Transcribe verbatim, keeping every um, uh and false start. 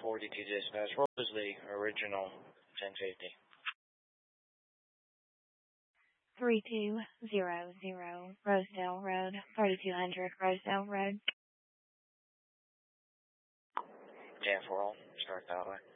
forty-two dispatch. What was the original ten fifty? three two zero zero Rosedale Road, thirty-two hundred Rosedale Road. ten four, start that way.